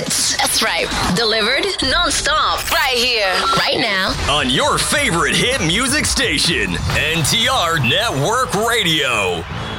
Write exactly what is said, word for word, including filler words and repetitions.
hits. That's right. Delivered non-stop. Right here. Right now. On your favorite hit music station, N T R Network Radio.